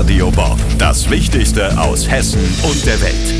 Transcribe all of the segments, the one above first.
Radio Bob. Das Wichtigste aus Hessen und der Welt.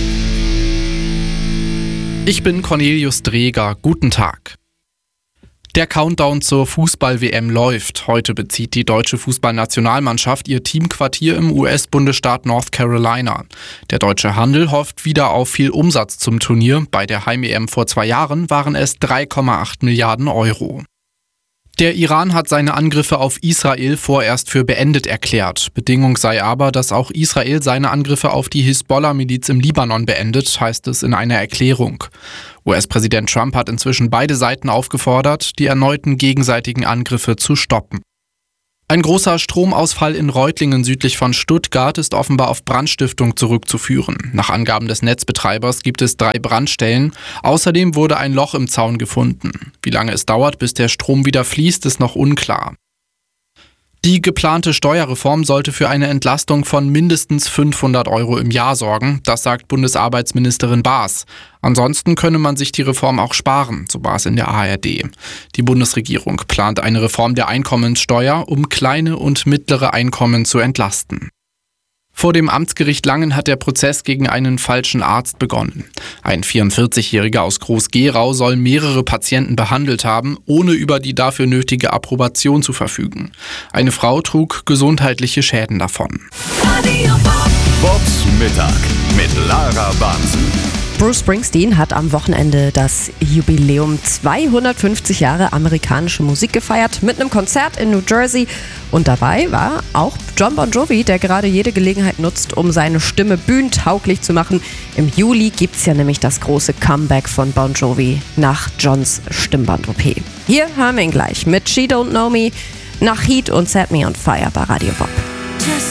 Ich bin Cornelius Dreger. Guten Tag. Der Countdown zur Fußball-WM läuft. Heute bezieht die deutsche Fußballnationalmannschaft ihr Teamquartier im US-Bundesstaat North Carolina. Der deutsche Handel hofft wieder auf viel Umsatz zum Turnier. Bei der Heim-EM vor 2 Jahren waren es 3,8 Milliarden Euro. Der Iran hat seine Angriffe auf Israel vorerst für beendet erklärt. Bedingung sei aber, dass auch Israel seine Angriffe auf die Hisbollah-Miliz im Libanon beendet, heißt es in einer Erklärung. US-Präsident Trump hat inzwischen beide Seiten aufgefordert, die erneuten gegenseitigen Angriffe zu stoppen. Ein großer Stromausfall in Reutlingen südlich von Stuttgart ist offenbar auf Brandstiftung zurückzuführen. Nach Angaben des Netzbetreibers gibt es 3 Brandstellen. Außerdem wurde ein Loch im Zaun gefunden. Wie lange es dauert, bis der Strom wieder fließt, ist noch unklar. Die geplante Steuerreform sollte für eine Entlastung von mindestens 500 Euro im Jahr sorgen, das sagt Bundesarbeitsministerin Baas. Ansonsten könne man sich die Reform auch sparen, so Baas in der ARD. Die Bundesregierung plant eine Reform der Einkommenssteuer, um kleine und mittlere Einkommen zu entlasten. Vor dem Amtsgericht Langen hat der Prozess gegen einen falschen Arzt begonnen. Ein 44-Jähriger aus Groß-Gerau soll mehrere Patienten behandelt haben, ohne über die dafür nötige Approbation zu verfügen. Eine Frau trug gesundheitliche Schäden davon. Bobs Mittag mit Lara Bansen. Bruce Springsteen hat am Wochenende das Jubiläum 250 Jahre amerikanische Musik gefeiert mit einem Konzert in New Jersey. Und dabei war auch Jon Bon Jovi, der gerade jede Gelegenheit nutzt, um seine Stimme bühnentauglich zu machen. Im Juli gibt's ja nämlich das große Comeback von Bon Jovi nach Johns Stimmband-OP. Hier hören wir ihn gleich mit She Don't Know Me, nach Heat und Set Me on Fire bei Radio Bob.